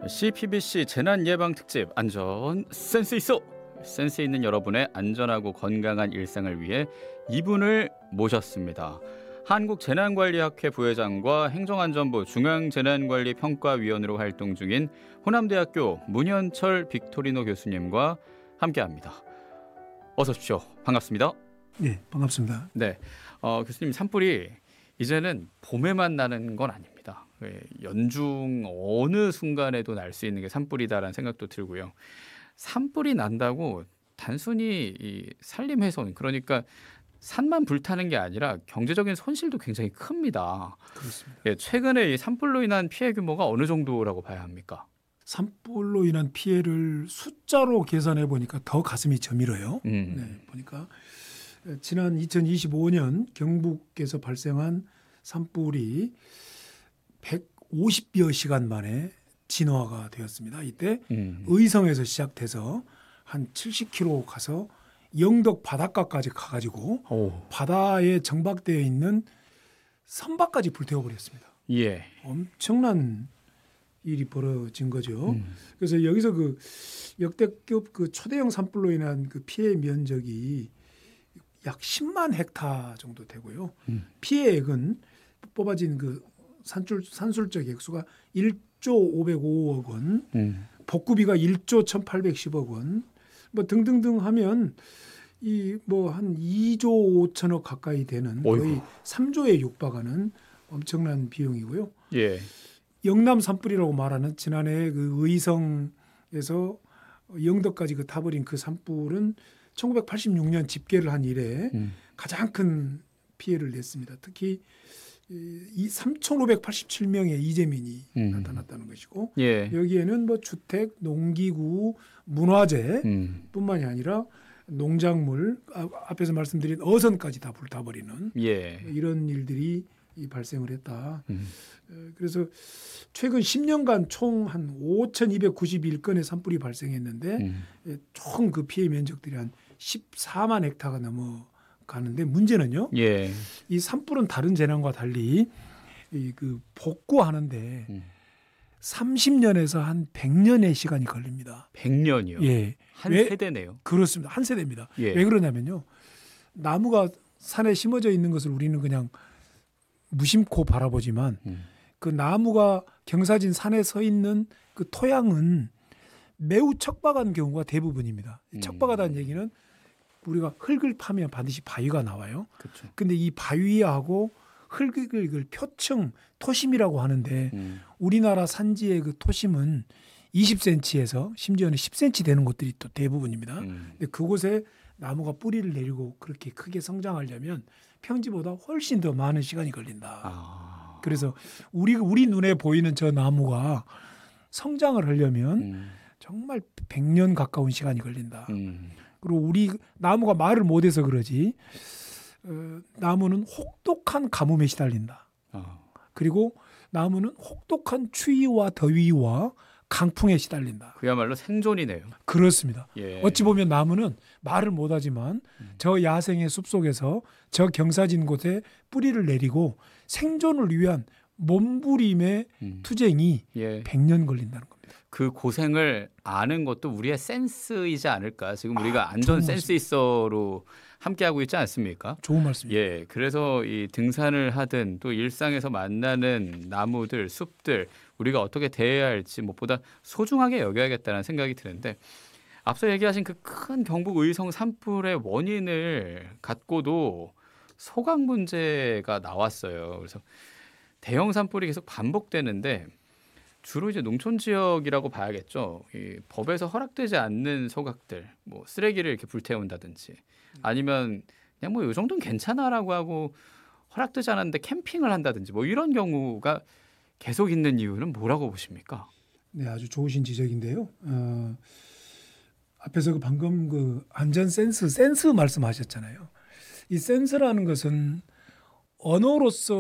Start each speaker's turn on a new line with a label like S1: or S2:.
S1: CPBC 재난예방특집 안전 센스 있어! 센스 있는 여러분의 안전하고 건강한 일상을 위해 이분을 모셨습니다. 한국재난관리학회 부회장과 행정안전부 중앙재난관리평가위원으로 활동 중인 호남대학교 문현철 빅토리노 교수님과 함께합니다. 어서 오십시오. 반갑습니다.
S2: 네, 반갑습니다.
S1: 네, 교수님, 산불이 이제는 봄에만 나는 건 아닙니다. 연중 어느 순간에도 날 수 있는 게 산불이다라는 생각도 들고요. 산불이 난다고 단순히 이 산림 훼손, 그러니까 산만 불타는 게 아니라 경제적인 손실도 굉장히 큽니다.
S2: 그렇습니다.
S1: 예, 최근에 이 산불로 인한 피해 규모가 어느 정도라고 봐야 합니까?
S2: 산불로 인한 피해를 숫자로 계산해 보니까 더 가슴이 저밀어요. 네, 보니까 지난 2025년 경북에서 발생한 산불이 150여 시간 만에 진화가 되었습니다. 이때 의성에서 시작돼서 한 70km 가서 영덕 바닷가까지 가가지고 바다에 정박되어 있는 선박까지 불태워버렸습니다.
S1: 예.
S2: 엄청난 일이 벌어진 거죠. 그래서 여기서 그 역대급 그 초대형 산불로 인한 그 피해 면적이 약 10만 헥타 정도 되고요. 피해액은 뽑아진 그 산술적 액수가 1조 505억 원, 복구비가 1조 1,810억 원, 뭐 등등등 하면 이 뭐 한 2조 5천억 가까이 되는 거의
S1: 어이구.
S2: 3조에 육박하는 엄청난 비용이고요.
S1: 예.
S2: 영남 산불이라고 말하는 지난해 그 의성에서 영덕까지 그 타버린 그 산불은 1986년 집계를 한 이래 가장 큰 피해를 냈습니다. 특히 이 3,587명의 이재민이 나타났다는 것이고
S1: 예.
S2: 여기에는 뭐 주택, 농기구, 문화재 뿐만이 아니라 농작물, 앞에서 말씀드린 어선까지 다 불타버리는
S1: 예.
S2: 이런 일들이 발생을 했다. 그래서 최근 10년간 총 한 5,291건의 산불이 발생했는데 총 그 피해 면적들이 한 14만 헥타가 넘어가는데 문제는요.
S1: 예.
S2: 이 산불은 다른 재난과 달리 이 그 복구하는데 30년에서 한 100년의 시간이 걸립니다.
S1: 100년이요.
S2: 예.
S1: 한
S2: 왜?
S1: 세대네요.
S2: 그렇습니다. 한 세대입니다.
S1: 예.
S2: 왜 그러냐면요. 나무가 산에 심어져 있는 것을 우리는 그냥 무심코 바라보지만 그 나무가 경사진 산에 서 있는 그 토양은 매우 척박한 경우가 대부분입니다. 척박하다는 얘기는 우리가 흙을 파면 반드시 바위가 나와요.
S1: 그렇죠.
S2: 근데 이 바위하고 흙을 표층, 토심이라고 하는데 우리나라 산지의 그 토심은 20cm에서 심지어는 10cm 되는 곳들이 또 대부분입니다. 근데 그곳에 나무가 뿌리를 내리고 그렇게 크게 성장하려면 평지보다 훨씬 더 많은 시간이 걸린다. 그래서 우리 눈에 보이는 저 나무가 성장을 하려면 정말 100년 가까운 시간이 걸린다. 그리고 우리 나무가 말을 못해서 그러지 나무는 혹독한 가뭄에 시달린다. 그리고 나무는 혹독한 추위와 더위와 강풍에 시달린다.
S1: 그야말로 생존이네요.
S2: 그렇습니다.
S1: 예.
S2: 어찌 보면 나무는 말을 못하지만 저 야생의 숲속에서 저 경사진 곳에 뿌리를 내리고 생존을 위한 몸부림의 투쟁이
S1: 예.
S2: 100년 걸린다는 겁니다.
S1: 그 고생을 아는 것도 우리의 센스이지 않을까. 지금 우리가 안전
S2: 좋은
S1: 센스 있어로 함께하고 있지 않습니까?
S2: 좋은 말씀입니다.
S1: 예, 그래서 이 등산을 하든 또 일상에서 만나는 나무들, 숲들 우리가 어떻게 대해야 할지 무엇보다 소중하게 여겨야겠다는 생각이 드는데 앞서 얘기하신 그 큰 경북 의성 산불의 원인을 갖고도 소각 문제가 나왔어요. 그래서 대형 산불이 계속 반복되는데 주로 이제 농촌 지역이라고 봐야겠죠. 이 법에서 허락되지 않는 소각들, 뭐 쓰레기를 이렇게 불태운다든지, 아니면 그냥 뭐 이 정도는 괜찮아라고 하고 허락되지 않았는데 캠핑을 한다든지, 뭐 이런 경우가 계속 있는 이유는 뭐라고 보십니까?
S2: 네, 아주 좋으신 지적인데요. 앞에서 방금 그 안전 센스 말씀하셨잖아요. 이 센스라는 것은 언어로서